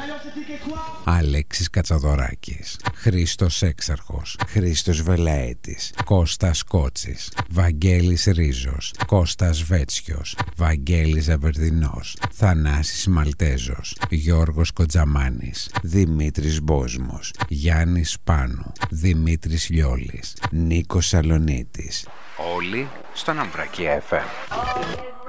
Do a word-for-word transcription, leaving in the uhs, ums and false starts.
Αλέξης Κατσαδωράκης, Χρήστος Έξαρχος, Χρήστος Βελαέτης, Κώστας Κότσης, Βαγγέλης Ρίζος, Κώστας Βέτσιος, Βαγγέλης Ζαβερδινός, Θανάσης Μαλτέζος, Γιώργος Κοντζαμάνης, Δημήτρης Μπόσμος, Γιάννης Πάνου, Δημήτρης Λιόλης, Νίκος Σαλονίτης. Όλοι στον Αμβρακή εφ εμ.